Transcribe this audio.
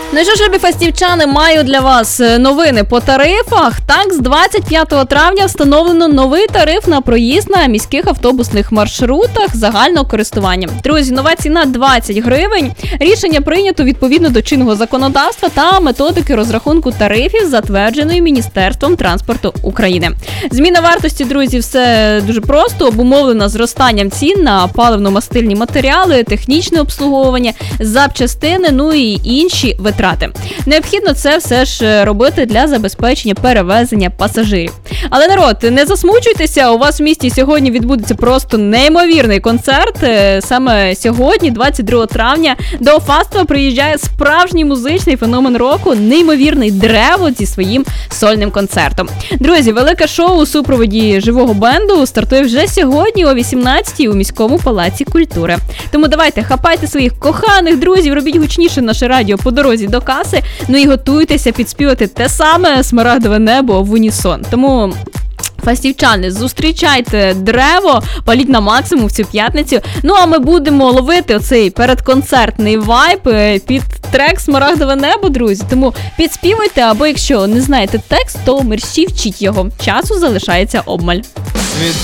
Ну що ж, любі фастівчани, маю для вас новини по тарифах. Так, з 25 травня встановлено новий тариф на проїзд на міських автобусних маршрутах загального користування. Друзі, нова ціна 20 гривень. Рішення прийнято відповідно до чинного законодавства та методики розрахунку тарифів, затвердженої Міністерством транспорту України. Зміна вартості, друзі, все дуже просто, обумовлена зростанням цін на паливно-мастильні матеріали, технічне обслуговування, запчастини, ну і інші витрати. Необхідно це все ж робити для забезпечення перевезення пасажирів. Але, народ, не засмучуйтеся, у вас в місті сьогодні відбудеться просто неймовірний концерт. Саме сьогодні, 22 травня, до Фастова приїжджає справжній музичний феномен року, неймовірний Древо зі своїм сольним концертом. Друзі, велике шоу у супроводі живого бенду стартує вже сьогодні о 18-й у міському палаці культури. Тому давайте, хапайте своїх коханих друзів, робіть гучніше наше радіо по дорозі до каси, ну і готуйтеся підспівати те саме «Смарагдове небо» в унісон. Тому... фастівчани, зустрічайте Древо, паліть на максимум в цю п'ятницю. Ну а ми будемо ловити оцей передконцертний вайб під трек «Смарагдове небо», друзі. Тому підспівуйте, або якщо не знаєте текст, то мерщій вчіть його. Часу залишається обмаль.